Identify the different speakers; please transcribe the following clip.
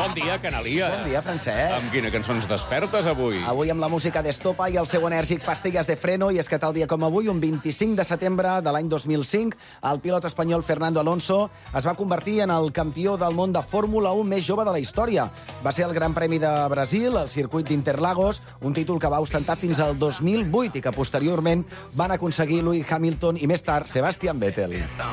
Speaker 1: Bon dia, Canalies.
Speaker 2: Bon dia, Francesc.
Speaker 1: Amb quina cançó ens despertes avui?
Speaker 2: Avui amb la música d'Estopa i el seu enèrgic Pastillas de Freno, i és que tal dia com avui, un 25 de setembre de l'any 2005, el pilot espanyol Fernando Alonso es va convertir en el campió del món de Fórmula 1 més jove de la història. Va ser el Gran Premi de Brasil, el circuit d'Interlagos, un títol que va ostentar fins al 2008 i que posteriorment van aconseguir Lewis Hamilton i més tard Sebastian Vettel.